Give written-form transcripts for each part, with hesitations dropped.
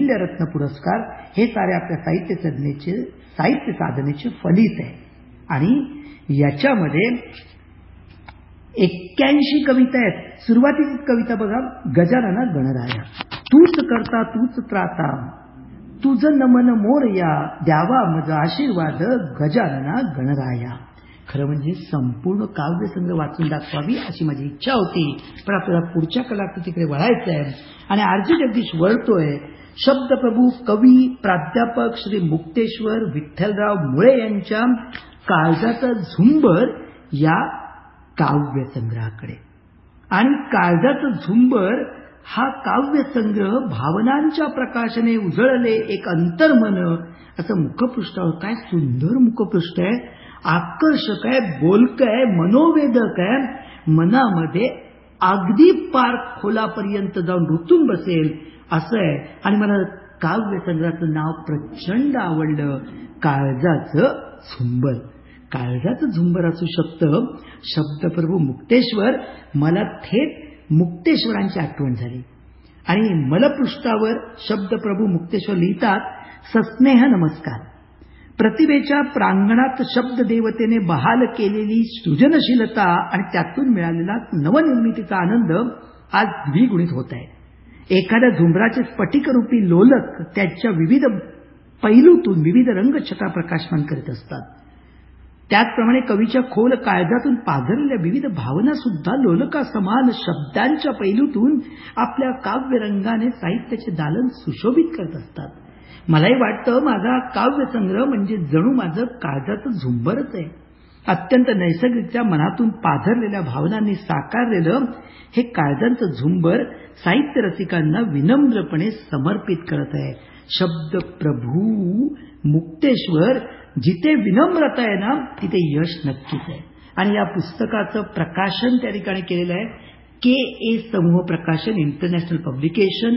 रत्न पुरस्कार हे सारे आपल्या साहित्य साधनेचे फलित आहे. आणि याच्यामध्ये 81 कविता आहेत. सुरुवातीची कविता बघा, गजानना गणराया. तूच करता तूच त्राता, तुझ नमन मोरया, द्यावा मज आशीर्वाद गजानना गणराया. खरं म्हणजे संपूर्ण काव्यसंग्रह वाचून दाखवावी अशी माझी इच्छा होती, पण आपल्याला पुढच्या कलाकृतीकडे वळायचं आहे. आणि आरजी जगदीश वळतोय. शब्दप्रभू कवी प्राध्यापक श्री मुक्तेश्वर विठ्ठलराव मुळे यांच्या काळजाचा झुंबर या काव्यसंग्रहाकडे. आणि काळजाचं झुंबर हा काव्यसंग्रह भावनांच्या प्रकाशने उजळले एक अंतर्मन असं मुखपृष्ठावर. काय सुंदर मुखपृष्ठ आहे, आकर्षक आहे, बोलकं आहे, मनोवेदक आहे, मनामध्ये अगदी पार खोलापर्यंत जाऊन रुतून बसेल असं आहे. आणि मला काव्यसंग्रहाचं नाव प्रचंड आवडलं, काळजाचं झुंबर. काळजाचं झुंबर असू शकतं. शब्दप्रभू मुक्तेश्वर, मला थेट मुक्तेश्वरांची आठवण झाली. आणि मलपृष्ठावर शब्दप्रभू मुक्तेश्वर लिहितात, सस्नेह नमस्कार. प्रतिभेच्या प्रांगणात शब्द देवतेने बहाल केलेली सृजनशीलता आणि त्यातून मिळालेला नवनिर्मितीचा आनंद आज द्विगुणित होत आहे. एखाद्या झुंबराचे स्फटिकरूपी लोलक त्याच्या विविध पैलूतून विविध रंगछटा प्रकाशमान करीत असतात. त्याचप्रमाणे कवीच्या खोल काळजातून पाझरलेल्या विविध भावना सुद्धा लोलका समान शब्दांच्या पैलूतून आपल्या काव्यरंगाने साहित्याचे दालन सुशोभित करत असतात. मलाही वाटतं माझा काव्यसंग्रह म्हणजे जणू माझं काळजाचं झुंबरच आहे. अत्यंत नैसर्गिकच्या मनातून पाझरलेल्या भावनांनी साकारलेलं हे काळजांचं झुंबर साहित्य रसिकांना विनम्रपणे समर्पित करत आहे. शब्द प्रभू मुक्तेश्वर, जिथे विनम्रता आहे ना तिथे यश नक्कीच आहे. आणि या पुस्तकाचं प्रकाशन त्या ठिकाणी केलेलं आहे KA समूह प्रकाशन इंटरनॅशनल पब्लिकेशन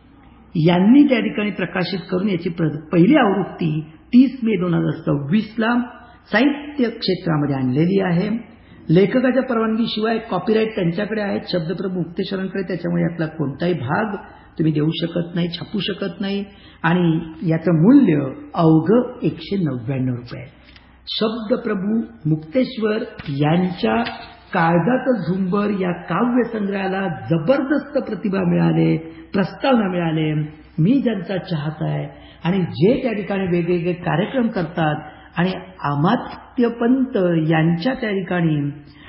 यांनी त्या ठिकाणी प्रकाशित करून याची पहिली आवृत्ती 30 मे 2026 साहित्य क्षेत्रामध्ये आणलेली आहे. लेखकाच्या परवानगीशिवाय कॉपीराईट त्यांच्याकडे आहेत, शब्दप्रभू मुक्तेश्वरांकडे. त्याच्यामुळे यातला कोणताही भाग तुम्ही देऊ शकत नाही, छापू शकत नाही. आणि याचं मूल्य अवघं 199 रुपये. शब्दप्रभू मुक्तेश्वर यांच्या काळजाचं झुंबर या काव्यसंग्रहाला जबरदस्त प्रतिभा मिळाले, प्रस्तावना मिळाले. मी ज्यांचा चाहता आहे आणि जे त्या ठिकाणी वेगवेगळे कार्यक्रम करतात, आणि अमात्यपंत यांच्या त्या ठिकाणी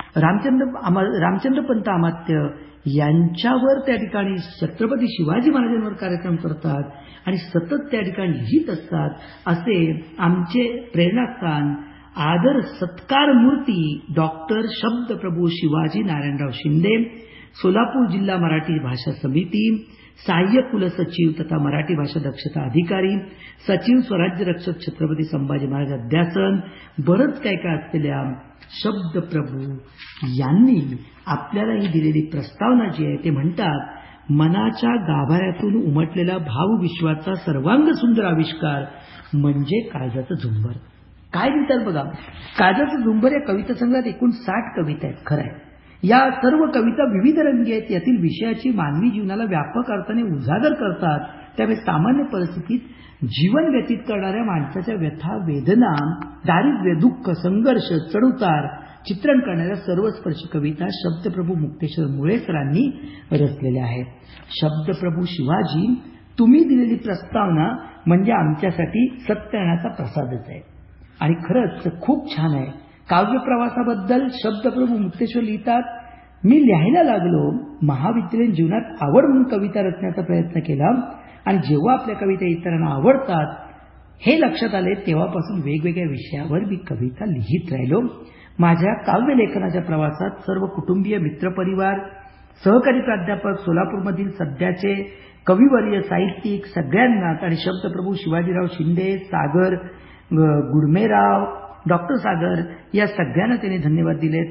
रामचंद्रपंत अमात्य यांच्यावर त्या ठिकाणी छत्रपती शिवाजी महाराजांवर कार्यक्रम करतात आणि सतत त्या ठिकाणी लिहित असतात, असे आमचे प्रेरणास्थान आदर सत्कार मूर्ती डॉक्टर शब्दप्रभू शिवाजी नारायणराव शिंदे, सोलापूर जिल्हा मराठी भाषा समिती, सहाय्यक कुलसचिव तथा मराठी भाषा दक्षता अधिकारी, सचिव स्वराज्य रक्षक छत्रपती संभाजी महाराज अध्यासन, बरंच काय काय असलेल्या शब्दप्रभू यांनी आपल्याला ही दिलेली प्रस्तावना जी आहे ते म्हणतात, मनाच्या गाभाऱ्यातून उमटलेला भावविश्वाचा सर्वांग सुंदर आविष्कार म्हणजे काळजाचं झुंबर. काय लिहितात बघा. काळजाचं झुंबर या कविता संग्रहात एकूण 60 कविता आहेत. खरं आहे, या सर्व कविता विविध रंगी आहेत. यातील विषयाची मानवी जीवनाला व्यापक अर्थाने उजागर करतात. त्यामुळे सामान्य परिस्थितीत जीवन व्यतीत करणाऱ्या माणसाच्या व्यथा, वेदना, दारिद्र्य, दुःख, संघर्ष, चढउतार चित्रण करणाऱ्या सर्वस्पर्शी कविता शब्दप्रभू मुक्तेश्वर मुळे सरांनी रचलेल्या आहेत. शब्दप्रभू शिवाजी, तुम्ही दिलेली प्रस्तावना म्हणजे आमच्यासाठी सत्यनारायणाचा प्रसादच आहे. आणि खरंच खूप छान आहे. काव्यप्रवासाबद्दल शब्दप्रभू मुक्तेश्वर लिहितात, मी लिहायला लागलो, महाविद्यालयीन जीवनात आवड म्हणून कविता रचण्याचा प्रयत्न केला आणि जेव्हा आपल्या कविता इतरांना आवडतात हे लक्षात आले तेव्हापासून वेगवेगळ्या विषयावर मी कविता लिहित राहिलो. माझ्या काव्यलेखनाच्या प्रवासात सर्व कुटुंबीय, मित्रपरिवार, सहकारी प्राध्यापक, सोलापूरमधील सध्याचे कविवर्य, साहित्यिक सगळ्यांनाच आणि शब्दप्रभू शिवाजीराव शिंदे, सागर गुडमेराव, डॉक्टर सागर या सगळ्यांना त्यांनी धन्यवाद दिलेत.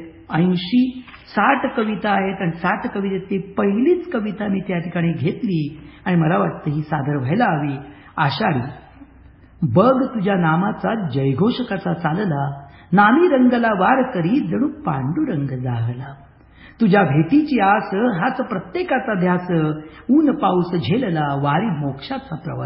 60 कविता आहेत आणि 60 कवितेतली पहिलीच कविता मी त्या ठिकाणी घेतली आणि मला वाटतं ही सादर व्हायला हवी. आषाढी बघ तुझ्या नामाचा जयघोष कसा चालला, नामी रंगला वार करी जणू पांडुरंग जाहला. तुझ्या भेटीची आस हाच प्रत्येकाचा ध्यास, ऊन पाऊस झेलला वारी मोक्षाचा प्रवास.